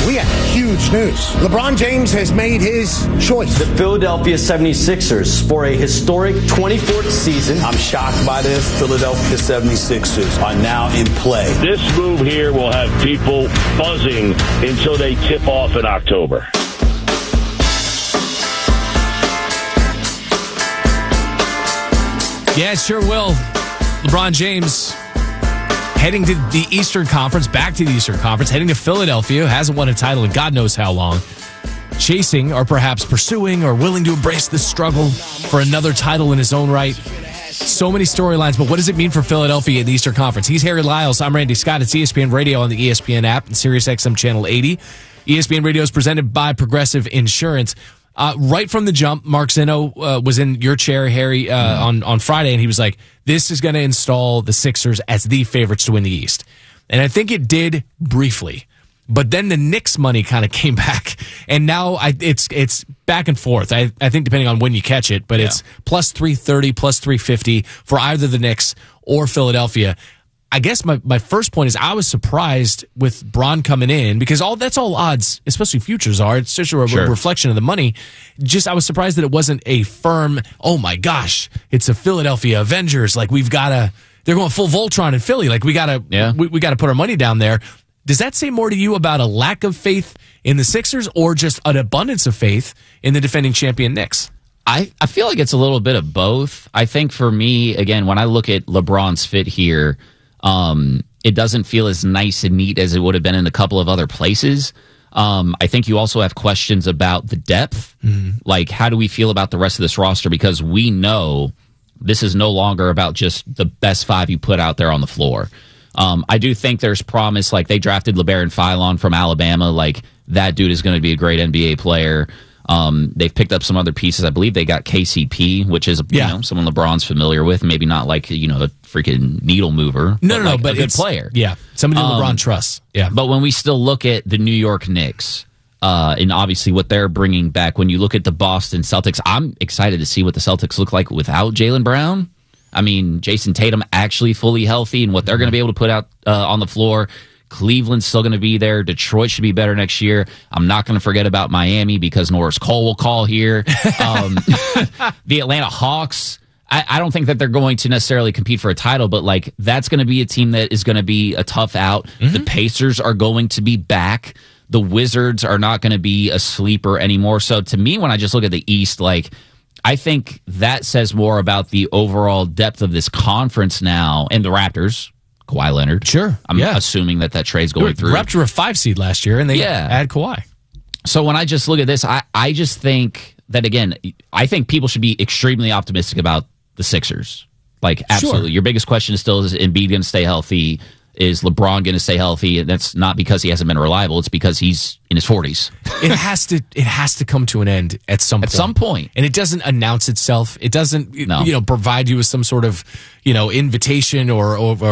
we have huge news. LeBron James has made his choice. The Philadelphia 76ers spore a historic 24th season. I'm shocked by this. Philadelphia 76ers are now in play. This move here will have people buzzing until they tip off in October. Yeah, it sure will. LeBron James heading to the Eastern Conference, back to the Eastern Conference, heading to Philadelphia, hasn't won a title in God knows how long. Chasing or perhaps pursuing or willing to embrace the struggle for another title in his own right. So many storylines, but what does it mean for Philadelphia in the Eastern Conference? He's Harry Lyles. I'm Randy Scott. It's ESPN Radio on the ESPN app and SiriusXM Channel 80. ESPN Radio is presented by Progressive Insurance. Right from the jump, Mark Zinno was in your chair, Harry, on Friday, and he was like, this is going to install the Sixers as the favorites to win the East. And I think it did briefly. But then the Knicks money kind of came back, and now it's back and forth. I think depending on when you catch it, but it's plus 330, plus 350 for either the Knicks or Philadelphia. I guess my first point is I was surprised with Bron coming in because that's all odds, especially futures are. It's just a reflection of the money. I was surprised that it wasn't a firm, oh my gosh, it's a Philadelphia Avengers. Like they're going full Voltron in Philly. Like we gotta put our money down there. Does that say more to you about a lack of faith in the Sixers or just an abundance of faith in the defending champion Knicks? I feel like it's a little bit of both. I think for me, again, when I look at LeBron's fit here, it doesn't feel as nice and neat as it would have been in a couple of other places. I think you also have questions about the depth. Mm-hmm. Like, how do we feel about the rest of this roster? Because we know this is no longer about just the best five you put out there on the floor. I do think there's promise. Like, they drafted LeBaron Philon from Alabama. Like, that dude is going to be a great NBA player. They've picked up some other pieces. I believe they got KCP, which is someone LeBron's familiar with. Maybe not like a freaking needle mover. But a good player. Yeah, somebody LeBron trusts. Yeah, but when we still look at the New York Knicks and obviously what they're bringing back, when you look at the Boston Celtics, I'm excited to see what the Celtics look like without Jaylen Brown. I mean, Jason Tatum actually fully healthy and what they're going to be able to put out on the floor. Cleveland's still going to be there. Detroit should be better next year. I'm not going to forget about Miami because Norris Cole will call here. The Atlanta Hawks, I don't think that they're going to necessarily compete for a title, but like that's going to be a team that is going to be a tough out. Mm-hmm. The Pacers are going to be back. The Wizards are not going to be a sleeper anymore. So to me, when I just look at the East, like I think that says more about the overall depth of this conference now. And the Raptors, Kawhi Leonard. Sure. I'm assuming that trade's going through. Raptors were a 5 seed last year, and they add Kawhi. So when I just look at this, I just think that, again, I think people should be extremely optimistic about the Sixers. Like, absolutely. Sure. Your biggest question is still, is Embiid going to stay healthy? Is LeBron going to stay healthy? And that's not because he hasn't been reliable. It's because he's in his 40s. It has to come to an end at some point. At some point. And it doesn't announce itself. It doesn't provide you with some sort of invitation or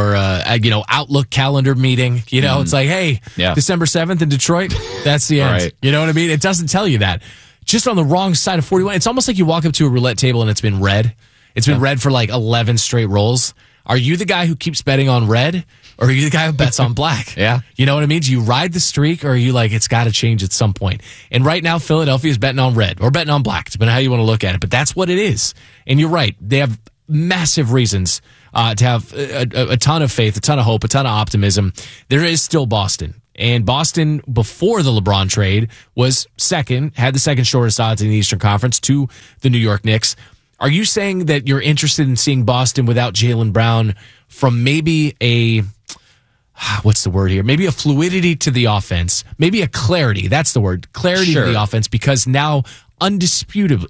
Outlook calendar meeting. It's like, hey, December 7th in Detroit, that's the end. Right. You know what I mean? It doesn't tell you that. Just on the wrong side of 41. It's almost like you walk up to a roulette table and it's been red. It's been red for like 11 straight rolls. Are you the guy who keeps betting on red? Or are you the guy who bets on black? Yeah. You know what I mean? Do you ride the streak or are you like, it's got to change at some point? And right now, Philadelphia is betting on red or betting on black, depending on how you want to look at it. But that's what it is. And you're right. They have massive reasons to have a ton of faith, a ton of hope, a ton of optimism. There is still Boston. And Boston, before the LeBron trade, was second, had the second shortest odds in the Eastern Conference to the New York Knicks. Are you saying that you're interested in seeing Boston without Jaylen Brown from maybe what's the word here? Maybe a fluidity to the offense, maybe a clarity. That's the word, clarity to the offense, because now indisputably,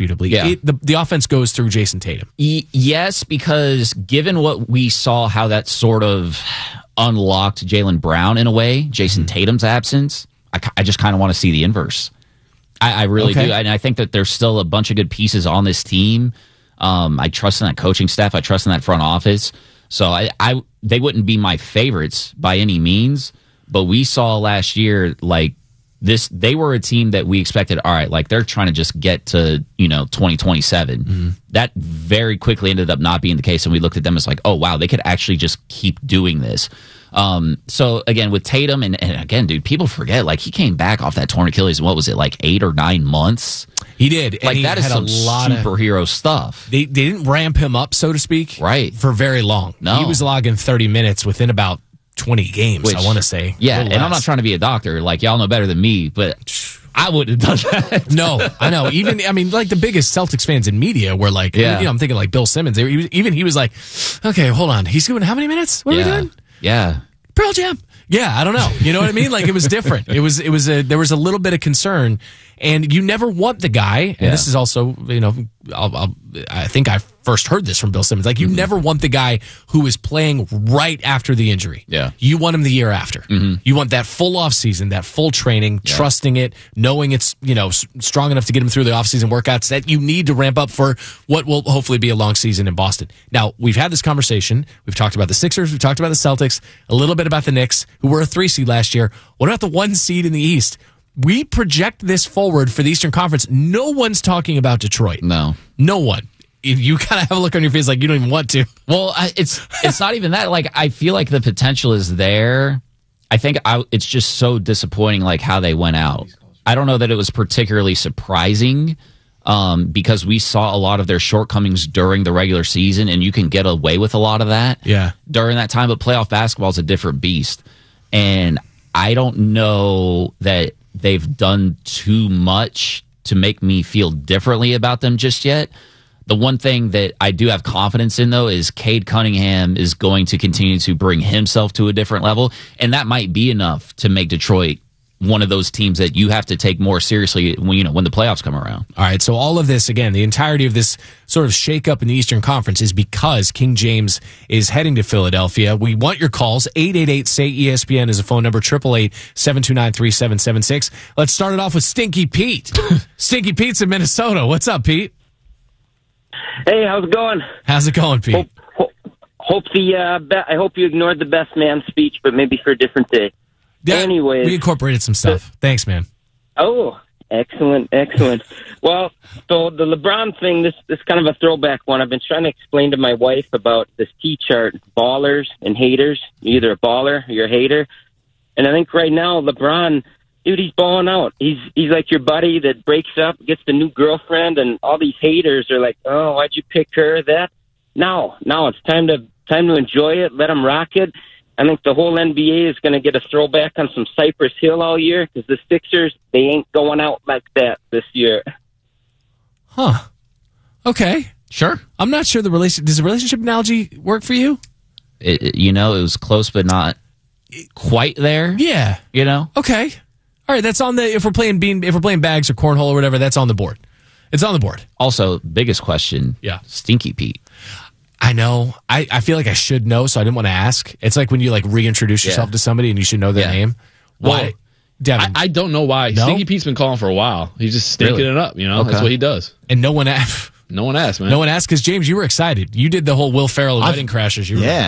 the offense goes through Jason Tatum. Yes, because given what we saw, how that sort of unlocked Jaylen Brown in a way, Jason Tatum's absence, I just kind of want to see the inverse. I really do. And I think that there's still a bunch of good pieces on this team. I trust in that coaching staff. I trust in that front office. So they wouldn't be my favorites by any means, but we saw last year like this. They were a team that we expected. All right, like they're trying to just get to 2027. Mm-hmm. That very quickly ended up not being the case, and we looked at them as like, oh wow, they could actually just keep doing this. So again, with Tatum, and again, dude, people forget, like, he came back off that torn Achilles in, what was it, like 8 or 9 months? He did. Like, and that is some superhero stuff. They didn't ramp him up, so to speak, right, for very long. No. He was logging 30 minutes within about 20 games, I want to say. Yeah, and I'm not trying to be a doctor. Like, y'all know better than me, but I wouldn't have done that. No, I know. Even, I mean, like, the biggest Celtics fans in media were like, I'm thinking like Bill Simmons. He was like, okay, hold on. He's doing how many minutes? What are we doing? Yeah. Pearl Jam. Yeah, I don't know. You know what I mean? Like, it was different. There was a little bit of concern, and you never want the guy. And this is also, I think I first heard this from Bill Simmons. Like, you never want the guy who is playing right after the injury. Yeah, you want him the year after. You want that full off season, that full training, trusting it, knowing it's strong enough to get him through the off season workouts that you need to ramp up for what will hopefully be a long season in Boston. Now, we've had this conversation. We've talked about the Sixers. We've talked about the Celtics. A little bit about the Knicks, who were a 3 seed last year. What about the 1 seed in the East? We project this forward for the Eastern Conference. No one's talking about Detroit. No one. If you kind of have a look on your face like you don't even want to. Well, it's not even that. Like, I feel like the potential is there. I think it's just so disappointing, like, how they went out. I don't know that it was particularly surprising because we saw a lot of their shortcomings during the regular season, and you can get away with a lot of that during that time. But playoff basketball is a different beast. And I don't know that they've done too much to make me feel differently about them just yet. The one thing that I do have confidence in, though, is Cade Cunningham is going to continue to bring himself to a different level, and that might be enough to make Detroit one of those teams that you have to take more seriously when the playoffs come around. All right, so all of this, again, the entirety of this sort of shakeup in the Eastern Conference is because King James is heading to Philadelphia. We want your calls. 888-SAY-ESPN is a phone number, 888-729-3776. Let's start it off with Stinky Pete. Stinky Pete's in Minnesota. What's up, Pete? Hey, how's it going? How's it going, Pete? I hope you ignored the best man speech, but maybe for a different day. Yeah, anyways, we incorporated some stuff. Thanks, man. Oh, excellent. Well, so the LeBron thing, this kind of a throwback one. I've been trying to explain to my wife about this T-chart, ballers and haters. You're either a baller or you're a hater. And I think right now, LeBron, dude, he's balling out. He's like your buddy that breaks up, gets the new girlfriend, and all these haters are like, oh, why'd you pick her? That? Now it's time to enjoy it. Let him rock it. I think the whole NBA is going to get a throwback on some Cypress Hill all year because the Sixers, they ain't going out like that this year. Huh. Okay. Sure. I'm not sure does the relationship analogy work for you? It was close, but not quite there. Yeah. Okay. All right. That's on the, if we're playing bags or cornhole or whatever, that's on the board. It's on the board. Also, biggest question. Yeah. Stinky Pete. I know. I feel like I should know, so I didn't want to ask. It's like when you reintroduce yourself to somebody and you should know their name. Why? Well, Devin. I don't know why. No? Stinky Pete's been calling for a while. He's just stinking it up, Okay. That's what he does. And no one asked. No one asked, man. No one asked because, James, you were excited. You did the whole Will Ferrell Wedding Crashers.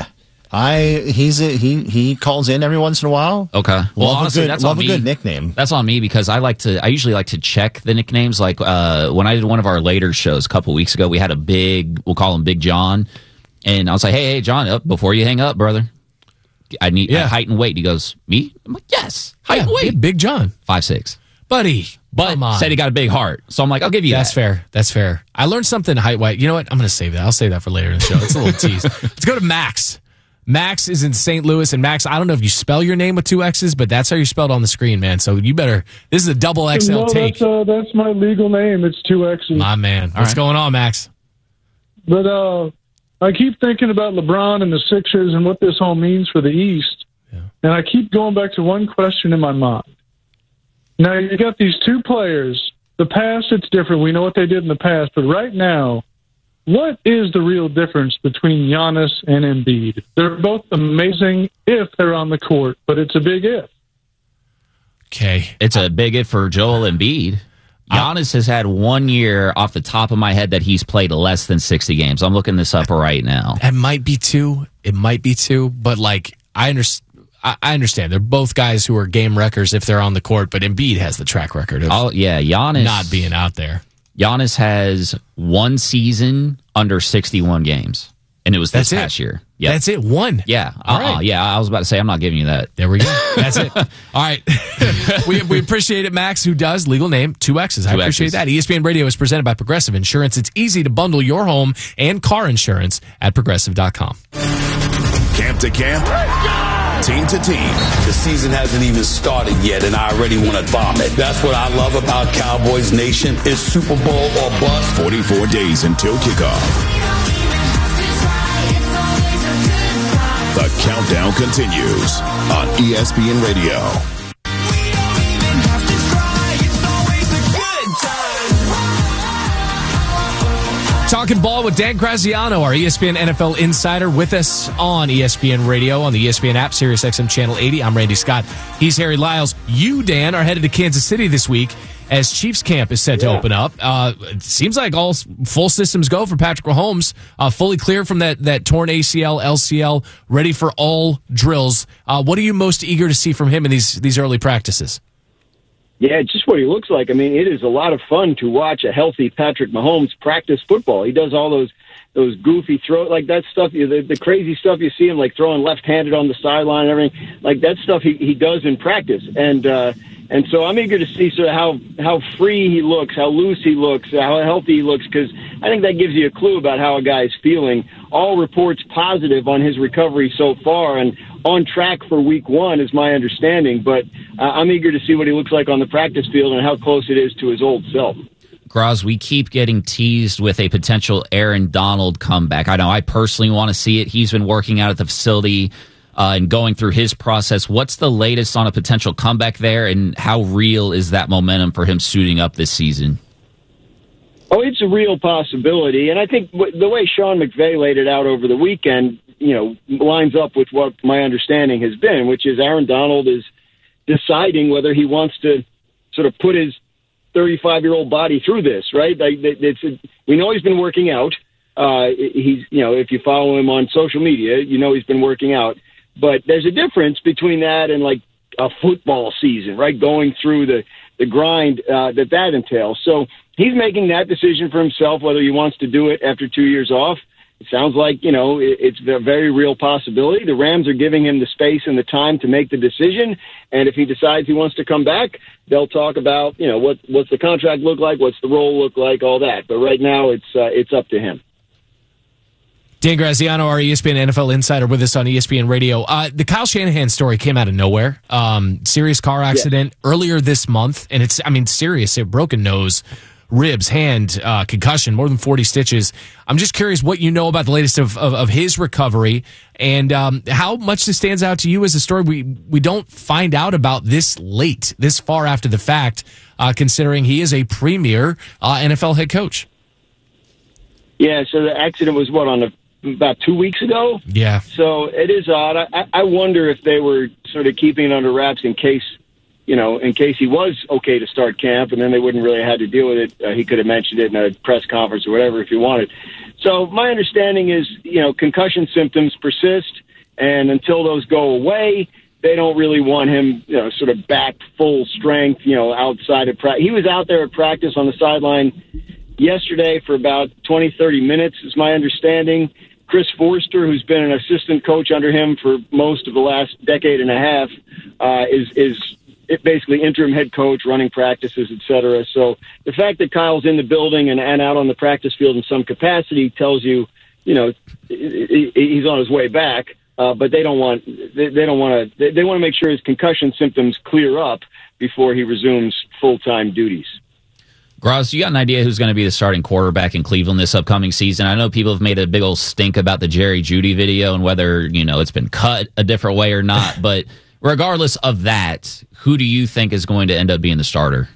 He calls in every once in a while. Okay. Well, honestly, that's on me. A good nickname. That's on me because I usually like to check the nicknames. Like when I did one of our later shows a couple weeks ago, we had we'll call him Big John. And I was like, hey, John, up before you hang up, brother. I need height and weight. He goes, me? I'm like, yes, height and weight. Big John. 5'6". Buddy. But said he got a big heart. So I'm like, I'll give you that. That's fair. I learned something height-weight. You know what? I'm going to save that. I'll save that for later in the show. It's a little tease. Let's go to Max. Max is in St. Louis. And Max, I don't know if you spell your name with 2 X's, but that's how you spelled on the screen, man. So you better, this is a double XL take. That's my legal name. It's 2 X's. My man. What's going on, Max? But I keep thinking about LeBron and the Sixers and what this all means for the East. Yeah. And I keep going back to one question in my mind. Now, you got these 2 players. The past, it's different. We know what they did in the past. But right now, what is the real difference between Giannis and Embiid? They're both amazing if they're on the court, but it's a big if. Okay. It's a big if for Joel Embiid. Giannis has had 1 year off the top of my head that he's played less than 60 games. I'm looking this up right now. It might be 2. But I understand. They're both guys who are game wreckers if they're on the court, but Embiid has the track record of Giannis not being out there. Giannis has 1 season under 61 games. And it was this That's it. past year. Yep. That's it. One. Yeah. All right. Yeah. I was about to say, I'm not giving you that. There we go. That's it. All right. we appreciate it, Max, who does legal name 2X's. I appreciate that. ESPN Radio is presented by Progressive Insurance. It's easy to bundle your home and car insurance at Progressive.com. Camp to camp, team to team. The season hasn't even started yet, and I already want to vomit. That's what I love about Cowboys Nation. It's Super Bowl or bust. 44 days until kickoff. The countdown continues on ESPN Radio. Talking ball with Dan Graziano, our ESPN NFL insider, with us on ESPN Radio on the ESPN app, Sirius XM Channel 80. I'm Randy Scott. He's Harry Lyles. You, Dan, are headed to Kansas City this week as Chiefs camp is set to open up. It seems like all full systems go for Patrick Mahomes, fully clear from that torn ACL, LCL, ready for all drills. What are you most eager to see from him in these early practices? Yeah, just what he looks like. I mean, it is a lot of fun to watch a healthy Patrick Mahomes practice football. He does all those goofy throws, like that stuff, the crazy stuff you see him like throwing left-handed on the sideline and everything. Like that stuff he does in practice. And so I'm eager to see sort of how free he looks, how loose he looks, how healthy he looks, because I think that gives you a clue about how a guy's feeling. All reports positive on his recovery so far, and on track for week 1 is my understanding. But I'm eager to see what he looks like on the practice field and how close it is to his old self. Graz, we keep getting teased with a potential Aaron Donald comeback. I know I personally want to see it. He's been working out at the facility and going through his process. What's the latest on a potential comeback there, and how real is that momentum for him suiting up this season? Oh, it's a real possibility. And I think the way Sean McVay laid it out over the weekend, lines up with what my understanding has been, which is Aaron Donald is deciding whether he wants to sort of put his 35-year-old body through this, right? We know he's been working out. If you follow him on social media, he's been working out. But there's a difference between that and like a football season, right? Going through the grind that entails. So he's making that decision for himself, whether he wants to do it after 2 years off. It sounds like, it's a very real possibility. The Rams are giving him the space and the time to make the decision. And if he decides he wants to come back, they'll talk about, what's the contract look like? What's the role look like? All that. But right now it's up to him. Dan Graziano, our ESPN NFL insider, with us on ESPN Radio. The Kyle Shanahan story came out of nowhere. Serious car accident earlier this month, and it's serious. A broken nose, ribs, hand, concussion, more than 40 stitches. I'm just curious what you know about the latest of his recovery, and how much this stands out to you as a story we don't find out about this late, this far after the fact, considering he is a premier NFL head coach. Yeah, so the accident was about 2 weeks ago? Yeah. So it is odd. I wonder if they were sort of keeping it under wraps in case he was okay to start camp, and then they wouldn't really have to deal with it. He could have mentioned it in a press conference or whatever if he wanted. So my understanding is, concussion symptoms persist, and until those go away, they don't really want him, sort of back full strength, outside of practice. He was out there at practice on the sideline yesterday for about 20, 30 minutes, is my understanding. Chris Forster, who's been an assistant coach under him for most of the last decade and a half, is basically interim head coach, running practices, et cetera. So the fact that Kyle's in the building and out on the practice field in some capacity tells you, he's on his way back. But they want to make sure his concussion symptoms clear up before he resumes full-time duties. Graz, you got an idea who's going to be the starting quarterback in Cleveland this upcoming season? I know people have made a big old stink about the Jerry Jeudy video and whether, it's been cut a different way or not. But regardless of that, who do you think is going to end up being the starter?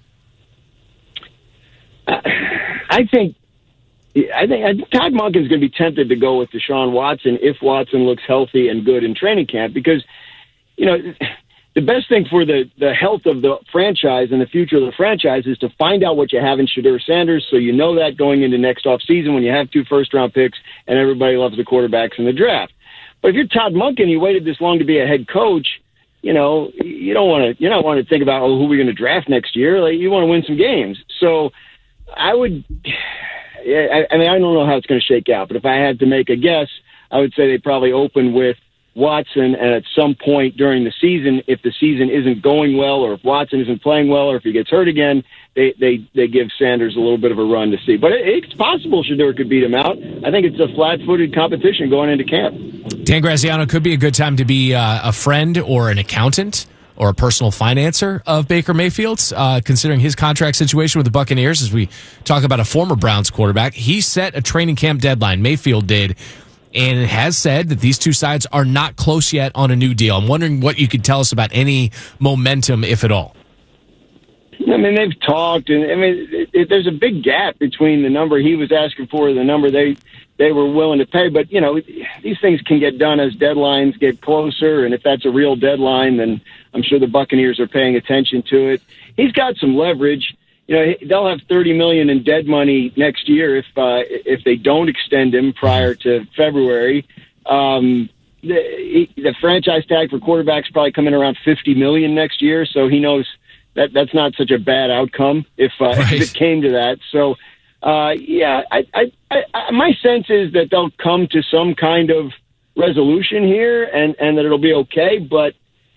I think Todd Monken's going to be tempted to go with Deshaun Watson if Watson looks healthy and good in training camp because, the best thing for the health of the franchise and the future of the franchise is to find out what you have in Shedeur Sanders so you know that going into next offseason when you have 2 first-round picks and everybody loves the quarterbacks in the draft. But if you're Todd Monken, you waited this long to be a head coach, you don't want to think about, who are we going to draft next year? Like, you want to win some games. So I don't know how it's going to shake out, but if I had to make a guess, I would say they probably open with Watson, and at some point during the season, if the season isn't going well, or if Watson isn't playing well, or if he gets hurt again, they give Sanders a little bit of a run to see. But it's possible Shedeur could beat him out. I think it's a flat-footed competition going into camp. Dan Graziano, could be a good time to be a friend or an accountant or a personal financer of Baker Mayfield's, considering his contract situation with the Buccaneers. As we talk about a former Browns quarterback, he set a training camp deadline, Mayfield did, and has said that these two sides are not close yet on a new deal. I'm wondering what you could tell us about any momentum, if at all. I mean, they've talked, and I mean, there's a big gap between the number he was asking for and the number they were willing to pay. But, you know, these things can get done as deadlines get closer, and if that's a real deadline, then I'm sure the Buccaneers are paying attention to it. He's got some leverage. You know, they'll have $30 million in dead money next year if they don't extend him prior to February. The franchise tag for quarterbacks probably come in around $50 million next year, so he knows that's not such a bad outcome if it came to that. So, yeah, my sense is that they'll come to some kind of resolution here, and that it'll be okay. But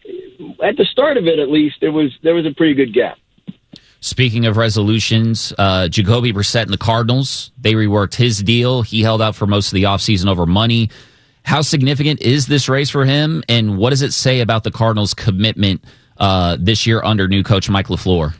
at the start of it, at least, there was a pretty good gap. Speaking of resolutions, Jacoby Brissett and the Cardinals, they reworked his deal. He held out for most of the offseason over money. How significant is this race for him, and what does it say about the Cardinals' commitment this year under new coach Mike LaFleur?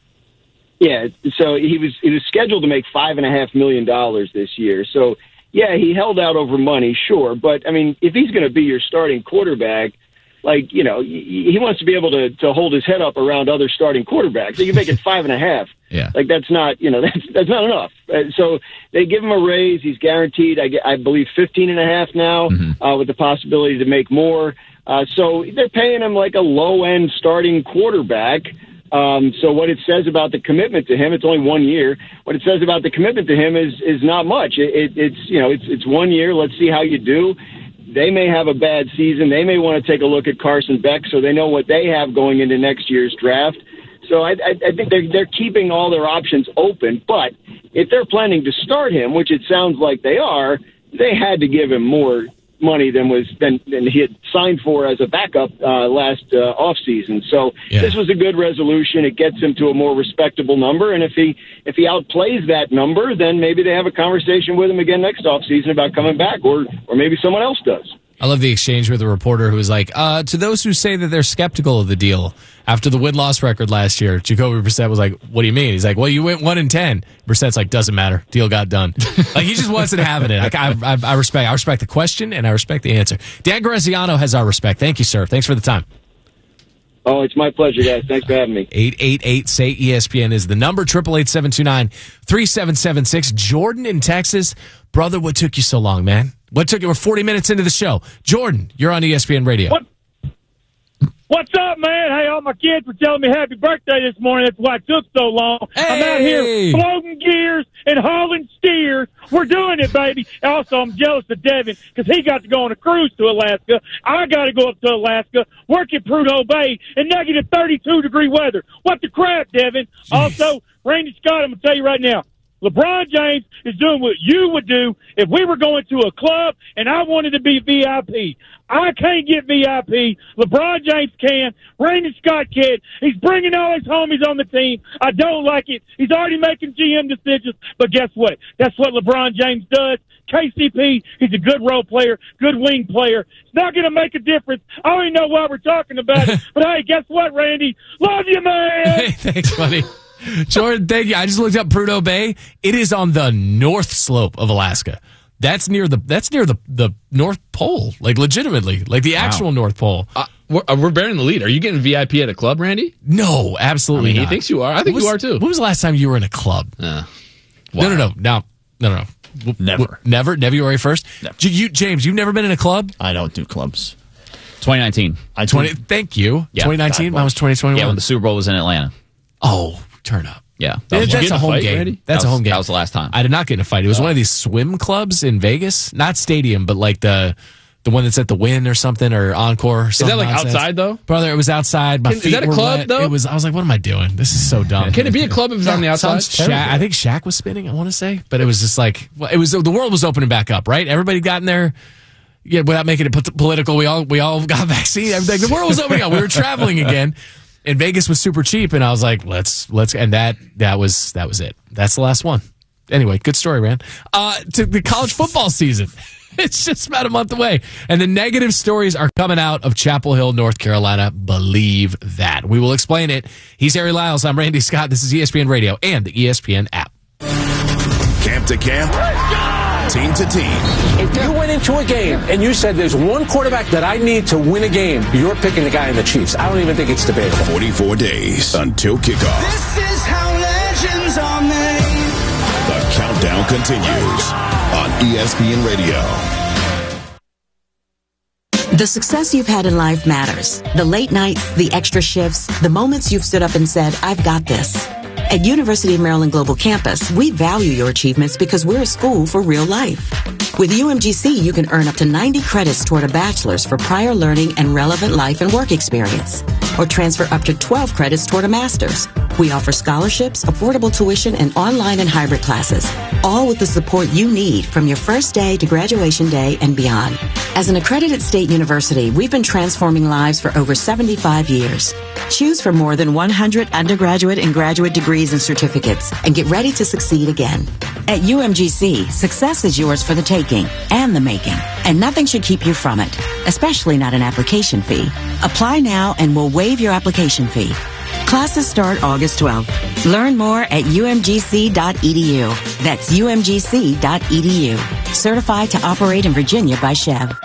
Yeah, so he was scheduled to make $5.5 million this year. So, yeah, he held out over money, sure. But, I mean, if he's going to be your starting quarterback, like, you know, he wants to be able to hold his head up around other starting quarterbacks. So you make it 5.5. Yeah. Like, that's not, you know, that's not enough. So they give him a raise. He's guaranteed, I believe, 15.5 now, with the possibility to make more. So they're paying him like a low-end starting quarterback. So what it says about the commitment to him, it's only 1 year. What it says about the commitment to him is not much. It's 1 year. Let's see how you do. They may have a bad season. They may want to take a look at Carson Beck so they know what they have going into next year's draft. So I think they're keeping all their options open. But if they're planning to start him, which it sounds like they are, they had to give him more money than he had signed for as a backup last offseason. So This was a good resolution. It gets him to a more respectable number, and if he outplays that number, then maybe they have a conversation with him again next offseason about coming back, or maybe someone else does. I love the exchange with a reporter who was like, to those who say that they're skeptical of the deal after the win-loss record last year, Jacoby Brissett was like, what do you mean? He's like, well, you went 1-10. Brissett's like, doesn't matter. Deal got done. Like, he just wasn't having it. Like, I respect the question, and I respect the answer. Dan Graziano has our respect. Thank you, sir. Thanks for the time. Oh, it's my pleasure, guys. Thanks for having me. 888-SAY-ESPN is the number, 888-729-3776. Jordan in Texas. Brother, what took you so long, man? What took you? We're 40 minutes into the show. Jordan, you're on ESPN Radio. What's up, man? Hey, all my kids were telling me happy birthday this morning. That's why it took so long. Hey! I'm out here floating gears and hauling steers. We're doing it, baby. Also, I'm jealous of Devin because he got to go on a cruise to Alaska. I got to go up to Alaska, work at Prudhoe Bay in negative 32-degree weather. What the crap, Devin? Jeez. Also, Randy Scott, I'm going to tell you right now, LeBron James is doing what you would do if we were going to a club and I wanted to be VIP. I can't get VIP. LeBron James can. Randy Scott can. He's bringing all his homies on the team. I don't like it. He's already making GM decisions. But guess what? That's what LeBron James does. KCP, he's a good role player, good wing player. It's not going to make a difference. I don't even know why we're talking about it. But, hey, guess what, Randy? Love you, man. Hey, thanks, buddy. Jordan, thank you. I just looked up Prudhoe Bay. It is on the north slope of Alaska. That's near the North Pole, like legitimately, like the actual North Pole. We're bearing the lead. Are you getting VIP at a club, Randy? No, absolutely not. He thinks you are. I think you are too. When was the last time you were in a club? Wow. No. Never. Never? February 1st? Never. James, you've never been in a club? I don't do clubs. 2019. Thank you. Yeah, 2019? Mine was 2021. Yeah, when the Super Bowl was in Atlanta. Oh, turn up. Yeah. That's a home game. Randy? That's a home game. That was the last time. I did not get in a fight. It was one of these swim clubs in Vegas. Not stadium, but like the one that's at the Wynn or something, or Encore. Or is that like nonsense. Outside though? Brother, it was outside. My feet is that a were club wet. though? I was like, what am I doing? This is so dumb. Can it be a club if it's on the outside? I think Shaq was spinning, I want to say. But it was just like, the world was opening back up, right? Everybody got in there. Yeah, without making it political, we all got vaccines. The world was opening up. We were traveling again, and Vegas was super cheap. And I was like, let's, and that was it. That's the last one. Anyway, good story, Rand. To the college football season. It's just about a month away. And the negative stories are coming out of Chapel Hill, North Carolina. Believe that. We will explain it. He's Harry Lyles. I'm Randy Scott. This is ESPN Radio and the ESPN app. Camp to camp, team to team. If you went into a game and you said there's one quarterback that I need to win a game, you're picking the guy in the Chiefs. I don't even think it's debatable. 44 days until kickoff. This is how legends are made. The countdown continues on ESPN Radio. The success you've had in life matters. The late nights, the extra shifts, the moments you've stood up and said, I've got this. At University of Maryland Global Campus, we value your achievements because we're a school for real life. With UMGC, you can earn up to 90 credits toward a bachelor's for prior learning and relevant life and work experience, or transfer up to 12 credits toward a master's. We offer scholarships, affordable tuition, and online and hybrid classes, all with the support you need from your first day to graduation day and beyond. As an accredited state university, we've been transforming lives for over 75 years. Choose from more than 100 undergraduate and graduate degrees and certificates, and get ready to succeed again. At UMGC, success is yours for the taking and the making, and nothing should keep you from it, especially not an application fee. Apply now and we'll waive your application fee. Classes start August 12th. Learn more at umgc.edu. That's umgc.edu. Certified to operate in Virginia by Chev.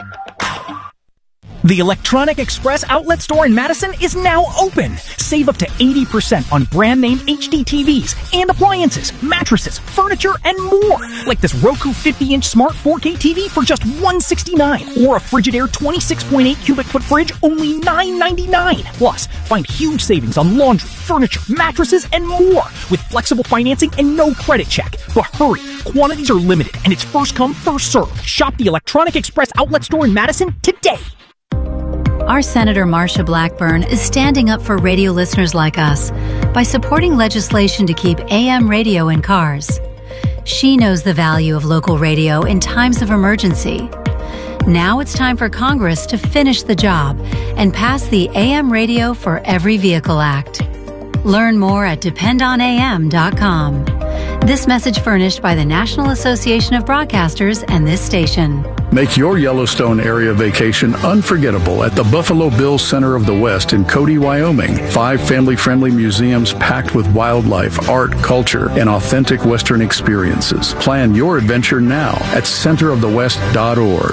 The Electronic Express outlet store in Madison is now open. Save up to 80% on brand name HD TVs and appliances, mattresses, furniture, and more. Like this Roku 50-inch smart 4K TV for just $169, or a Frigidaire 26.8 cubic foot fridge only $9.99. Plus, find huge savings on laundry, furniture, mattresses, and more with flexible financing and no credit check. But hurry, quantities are limited and it's first come, first served. Shop the Electronic Express outlet store in Madison today. Our Senator Marsha Blackburn is standing up for radio listeners like us by supporting legislation to keep AM radio in cars. She knows the value of local radio in times of emergency. Now it's time for Congress to finish the job and pass the AM Radio for Every Vehicle Act. Learn more at dependonam.com. This message furnished by the National Association of Broadcasters and this station. Make your Yellowstone area vacation unforgettable at the Buffalo Bills Center of the West in Cody, Wyoming. 5 family-friendly museums packed with wildlife, art, culture, and authentic Western experiences. Plan your adventure now at centerofthewest.org.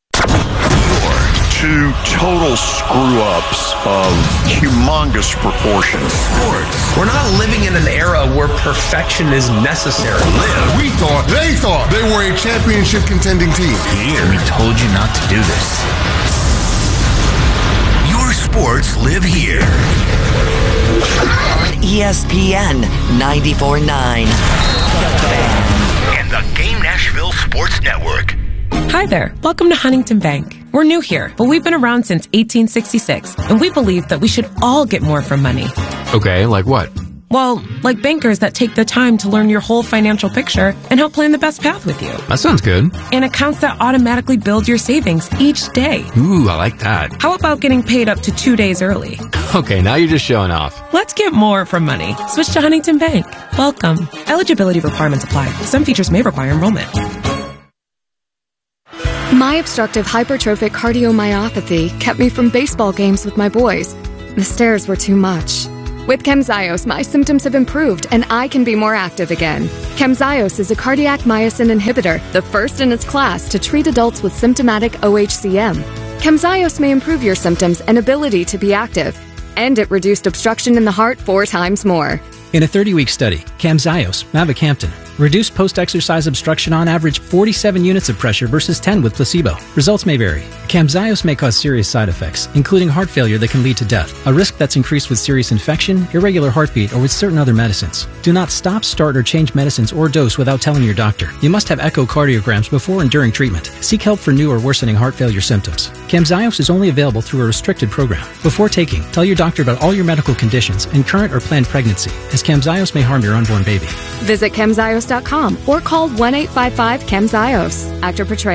Two total screw-ups of humongous proportions. Sports. We're not living in an era where perfection is necessary. They thought they were a championship contending team. Here, we told you not to do this. Your sports live here. On ESPN 94.9. And the Game Nashville Sports Network. Hi there. Welcome to Huntington Bank. We're new here, but we've been around since 1866, and we believe that we should all get more from money. Okay, like what? Well, like bankers that take the time to learn your whole financial picture and help plan the best path with you. That sounds good. And accounts that automatically build your savings each day. Ooh, I like that. How about getting paid up to 2 days early? Okay, now you're just showing off. Let's get more from money. Switch to Huntington Bank. Welcome. Eligibility requirements apply. Some features may require enrollment. My obstructive hypertrophic cardiomyopathy kept me from baseball games with my boys. The stairs were too much. With Camzyos, my symptoms have improved and I can be more active again. Camzyos is a cardiac myosin inhibitor, the first in its class to treat adults with symptomatic OHCM. Camzyos may improve your symptoms and ability to be active. And it reduced obstruction in the heart 4 times more. In a 30-week study, Camzyos, mavacamten, reduced post-exercise obstruction on average 47 units of pressure versus 10 with placebo. Results may vary. Camzyos may cause serious side effects, including heart failure that can lead to death, a risk that's increased with serious infection, irregular heartbeat, or with certain other medicines. Do not stop, start, or change medicines or dose without telling your doctor. You must have echocardiograms before and during treatment. Seek help for new or worsening heart failure symptoms. Camzyos is only available through a restricted program. Before taking, tell your doctor about all your medical conditions and current or planned pregnancy, as Camzyos may harm your unborn baby. Visit Camzyos.com or call 1-855-CAMZYOS. Actor Portrayal.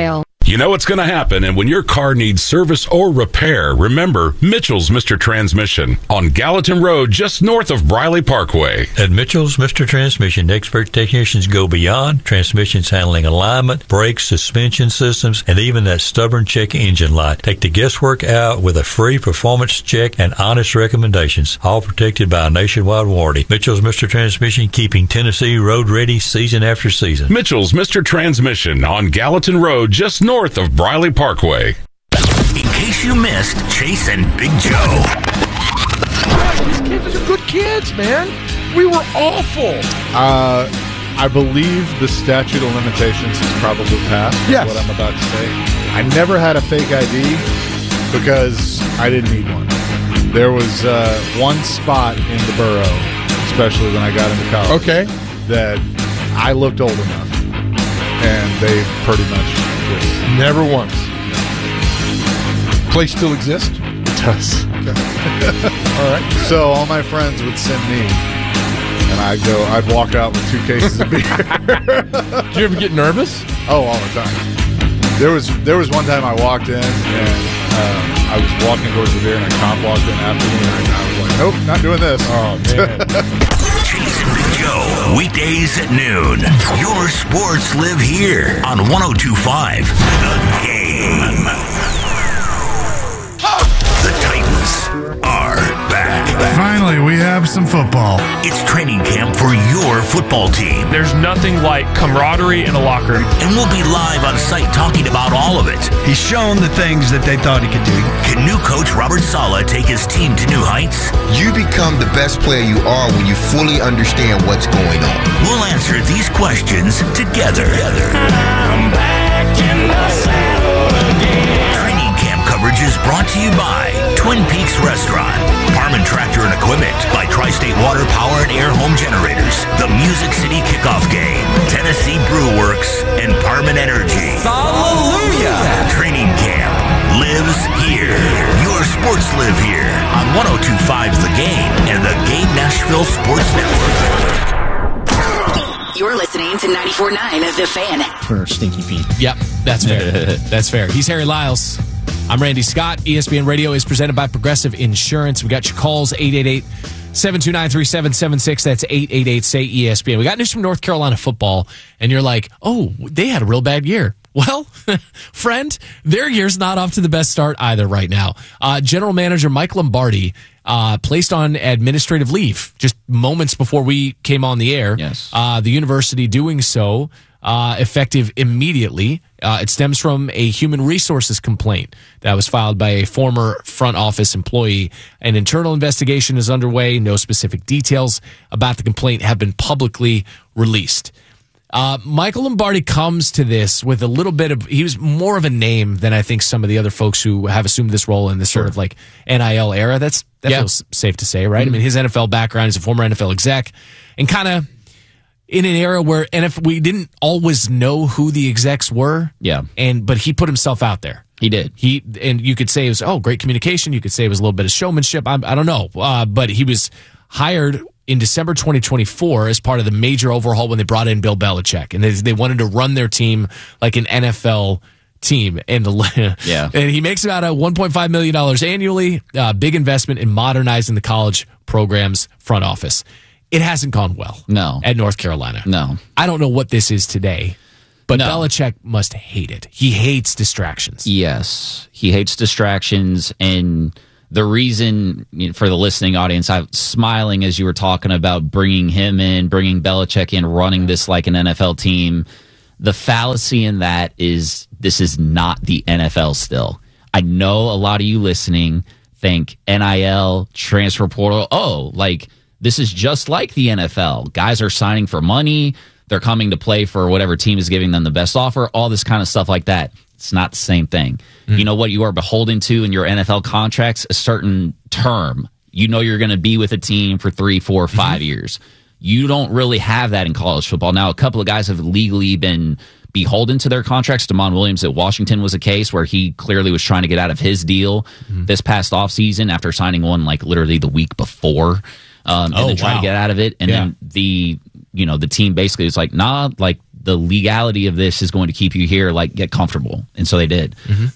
You know what's going to happen, and when your car needs service or repair, remember Mitchell's Mr. Transmission on Gallatin Road, just north of Briley Parkway. At Mitchell's Mr. Transmission, expert technicians go beyond transmissions handling alignment, brakes, suspension systems, and even that stubborn check engine light. Take the guesswork out with a free performance check and honest recommendations, all protected by a nationwide warranty. Mitchell's Mr. Transmission, keeping Tennessee road ready season after season. Mitchell's Mr. Transmission on Gallatin Road, just north of Briley Parkway. In case you missed Chase and Big Joe. These kids are good kids, man. We were awful. I believe the statute of limitations has probably passed. Yes. What I'm about to say. I never had a fake ID because I didn't need one. There was one spot in the borough, especially when I got into college, that I looked old enough, and they pretty much just never once. Place still exists? It does. Okay. All right. So all my friends would send me, and I'd walk out with 2 cases of beer. Did you ever get nervous? Oh, all the time. There was one time I walked in, and I was walking towards the beer, and a cop walked in after me, and I was like, nope, not doing this. Oh, man. Chase and Big Joe, weekdays at noon. Your sports live here on 102.5 The Game. The Titans are back. Finally, we have some football. It's training camp for your football team. There's nothing like camaraderie in a locker room. And we'll be live on site talking about all of it. He's shown the things that they thought he could do. Can new coach Robert Saleh take his team to new heights? You become the best player you are when you fully understand what's going on. We'll answer these questions together. I'm back in the saddle again. Training camp coverage is brought to you by Twin Peaks Restaurant, Parman Tractor and Equipment, by Tri-State Water Power and Air Home Generators, the Music City Kickoff Game, Tennessee Brew Works, and Parman Energy. Hallelujah! Training camp lives here. Your sports live here on 102.5 The Game and the Game Nashville Sports Network. You're listening to 94.9 of The Fan. For Stinky Pete. Yep, that's fair. That's fair. He's Harry Lyles. I'm Randy Scott. ESPN Radio is presented by Progressive Insurance. We got your calls, 888-729-3776. That's 888-SAY-ESPN. We got news from North Carolina football, and you're like, oh, they had a real bad year. Well, friend, their year's not off to the best start either right now. General Manager Mike Lombardi placed on administrative leave just moments before we came on the air. Yes. The university doing so effective immediately. It stems from a human resources complaint that was filed by a former front office employee. An internal investigation is underway. No specific details about the complaint have been publicly released. Michael Lombardi comes to this with a little bit of, he was more of a name than I think some of the other folks who have assumed this role in this sort of like NIL era. That feels safe to say, right? Mm-hmm. I mean, his NFL background, he's a former NFL exec, and kind of in an era where we didn't always know who the execs were. Yeah. But he put himself out there. He did. And you could say it was, great communication. You could say it was a little bit of showmanship. I don't know. But he was hired in December 2024 as part of the major overhaul when they brought in Bill Belichick, and they wanted to run their team like an NFL team. And and he makes about $1.5 million annually. Big investment in modernizing the college program's front office. It hasn't gone well. No. At North Carolina. No. I don't know what this is today, but Belichick must hate it. He hates distractions. Yes. He hates distractions, and the reason, for the listening audience, I'm smiling as you were talking about bringing him in, bringing Belichick in, running this like an NFL team. The fallacy in that is this is not the NFL still. I know a lot of you listening think NIL, transfer portal, this is just like the NFL. Guys are signing for money. They're coming to play for whatever team is giving them the best offer, all this kind of stuff like that. It's not the same thing. You know what you are beholden to in your NFL contracts? A certain term. You know you're going to be with a team for 3, 4, 5 years. You don't really have that in college football. Now, a couple of guys have legally been beholden to their contracts. Damon Williams at Washington was a case where he clearly was trying to get out of his deal this past offseason after signing one like literally the week before. And then trying to get out of it. And then the team basically was like, nah, like the legality of this is going to keep you here, like, get comfortable. And so they did.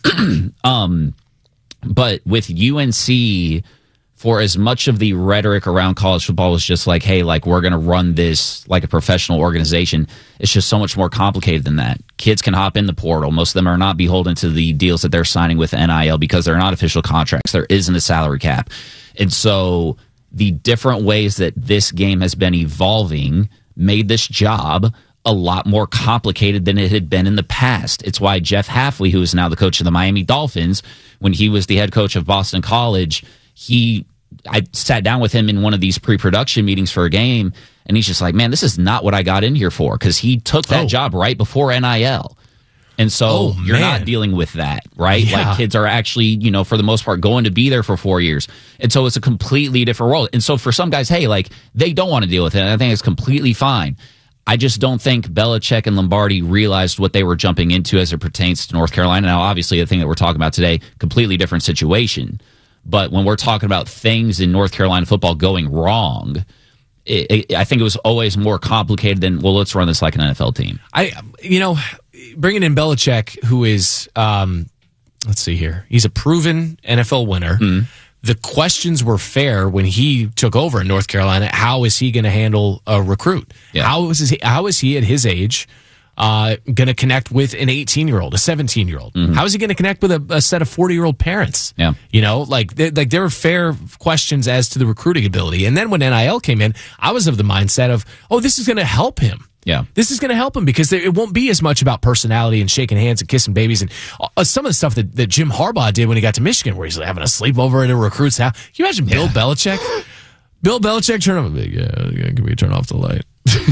But with UNC, for as much of the rhetoric around college football was just like, hey, like, we're going to run this like a professional organization, it's just so much more complicated than that. Kids can hop in the portal. Most of them are not beholden to the deals that they're signing with NIL because they're not official contracts. There isn't a salary cap. And so the different ways that this game has been evolving made this job a lot more complicated than it had been in the past. It's why Jeff Hafley, who is now the coach of the Miami Dolphins, when he was the head coach of Boston College, I sat down with him in one of these pre-production meetings for a game, and he's just like, man, this is not what I got in here for, because he took that job right before NIL. And so you're not dealing with that, right? Yeah. Like, kids are actually, you know, for the most part, going to be there for 4 years. And so it's a completely different world. And so for some guys, hey, like, they don't want to deal with it. And I think it's completely fine. I just don't think Belichick and Lombardi realized what they were jumping into as it pertains to North Carolina. Now, obviously, the thing that we're talking about today, completely different situation. But when we're talking about things in North Carolina football going wrong, I think it was always more complicated than, well, let's run this like an NFL team. Bringing in Belichick, who is, let's see here, he's a proven NFL winner. The questions were fair when he took over in North Carolina. How is he going to handle a recruit? Yeah. How is he at his age going to connect with an 18-year-old, a 17-year-old? How is he going to connect with a set of 40-year-old parents? Yeah. You know, there were fair questions as to the recruiting ability. And then when NIL came in, I was of the mindset of, this is going to help him. Yeah. This is going to help him because it won't be as much about personality and shaking hands and kissing babies and some of the stuff that Jim Harbaugh did when he got to Michigan, where he's having a sleepover at a recruit's house. Can you imagine Bill Belichick? Bill Belichick, can we turn off the light?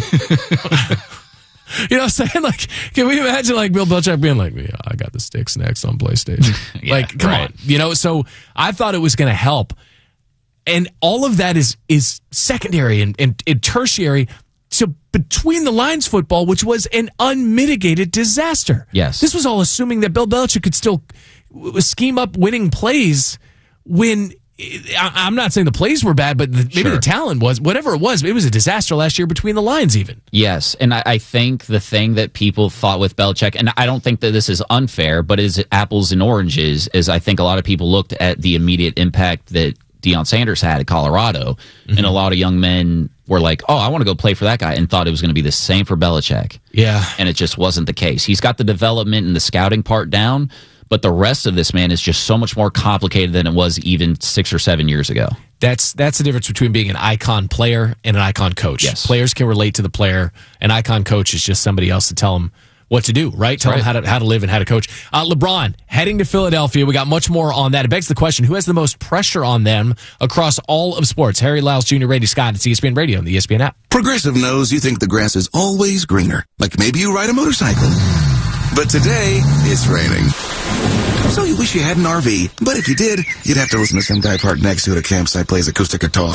You know what I'm saying? Like, can we imagine like Bill Belichick being like, I got the sticks next on PlayStation. Like, come on. You know, so I thought it was going to help. And all of that is secondary and tertiary to between the lines football, which was an unmitigated disaster. Yes. This was all assuming that Bill Belichick could still scheme up winning plays when I'm not saying the plays were bad, but maybe the talent was, whatever it was a disaster last year between the lines even. Yes, and I think the thing that people thought with Belichick, and I don't think that this is unfair, but is apples and oranges, is I think a lot of people looked at the immediate impact that Deion Sanders had at Colorado, and a lot of young men were like, I want to go play for that guy, and thought it was going to be the same for Belichick. Yeah. And it just wasn't the case. He's got the development and the scouting part down, but the rest of this, man, is just so much more complicated than it was even 6 or 7 years ago. That's the difference between being an icon player and an icon coach. Yes. Players can relate to the player. An icon coach is just somebody else to tell them what to do, right? Tell them how to live and how to coach. LeBron heading to Philadelphia. We got much more on that. It begs the question, who has the most pressure on them across all of sports? Harry Lyles Jr., Randy Scott, it's ESPN Radio and the ESPN app. Progressive knows you think the grass is always greener. Like maybe you ride a motorcycle. But today, it's raining. So you wish you had an RV. But if you did, you'd have to listen to some guy parked next to it at a campsite plays acoustic guitar.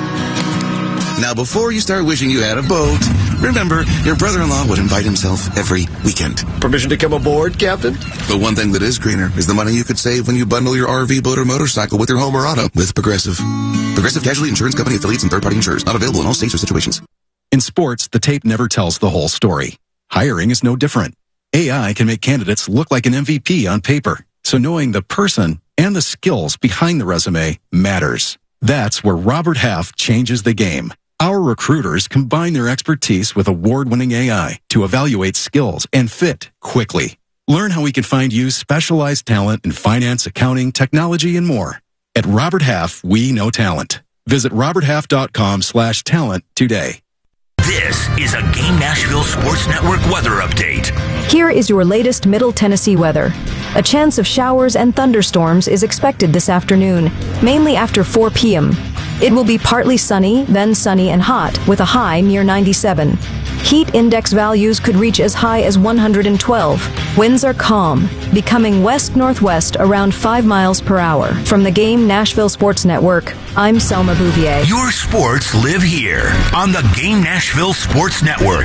Now, before you start wishing you had a boat, remember, your brother-in-law would invite himself every weekend. Permission to come aboard, Captain? But one thing that is greener is the money you could save when you bundle your RV, boat, or motorcycle with your home or auto with Progressive. Progressive Casualty Insurance Company affiliates and third-party insurers. Not available in all states or situations. In sports, the tape never tells the whole story. Hiring is no different. AI can make candidates look like an MVP on paper. So knowing the person and the skills behind the resume matters. That's where Robert Half changes the game. Our recruiters combine their expertise with award-winning AI to evaluate skills and fit quickly. Learn how we can find you specialized talent in finance, accounting, technology, and more. At Robert Half, we know talent. Visit roberthalf.com/talent today. This is a Game Nashville Sports Network weather update. Here is your latest Middle Tennessee weather. A chance of showers and thunderstorms is expected this afternoon, mainly after 4 p.m. It will be partly sunny, then sunny and hot, with a high near 97. Heat index values could reach as high as 112. Winds are calm, becoming west-northwest around 5 miles per hour. From the Game Nashville Sports Network, I'm Selma Bouvier. Your sports live here on the Game Nashville Sports Network.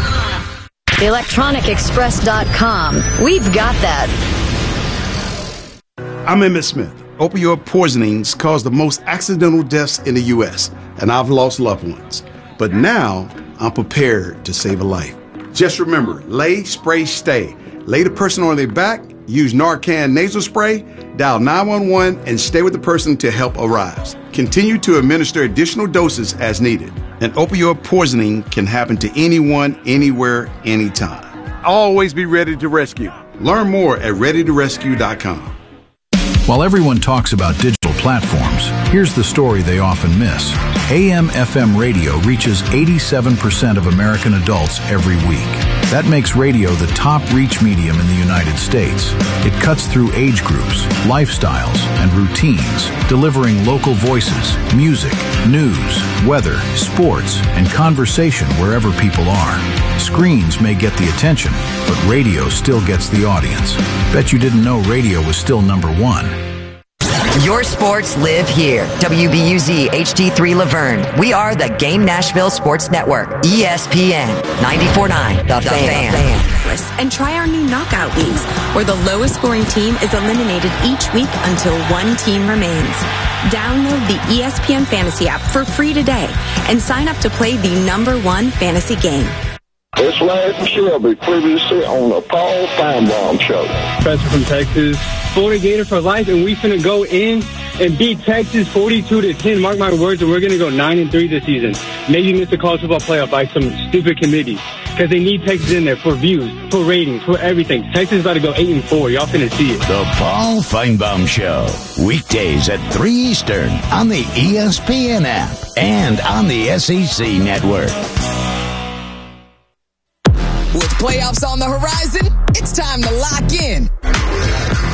ElectronicExpress.com. We've got that. I'm Emmett Smith. Opioid poisonings cause the most accidental deaths in the U.S., and I've lost loved ones. But now, I'm prepared to save a life. Just remember, lay, spray, stay. Lay the person on their back, use Narcan nasal spray, dial 911, and stay with the person until help arrives. Continue to administer additional doses as needed. An opioid poisoning can happen to anyone, anywhere, anytime. Always be ready to rescue. Learn more at readytorescue.com. While everyone talks about digital platforms, here's the story they often miss. AM/FM radio reaches 87% of American adults every week. That makes radio the top reach medium in the United States. It cuts through age groups, lifestyles, and routines, delivering local voices, music, news, weather, sports, and conversation wherever people are. Screens may get the attention, but radio still gets the audience. Bet you didn't know radio was still number one. Your sports live here. WBUZ HD3 Laverne. We are the Game Nashville Sports Network. ESPN 94.9. The Fan. And try our new knockout leagues, where the lowest scoring team is eliminated each week until one team remains. Download the ESPN Fantasy app for free today and sign up to play the #1 fantasy game. It's Larry from Shelby, previously on the Paul Feinbaum Show. Professor from Texas, Florida Gator for life, and we finna go in and beat Texas 42-10. Mark my words, and we're gonna go 9-3 this season. Maybe miss the college football playoff by some stupid committee, because they need Texas in there for views, for ratings, for everything. Texas is about to go 8-4. Y'all finna see it. The Paul Feinbaum Show, weekdays at 3 Eastern on the ESPN app and on the SEC Network. With playoffs on the horizon, it's time to lock in.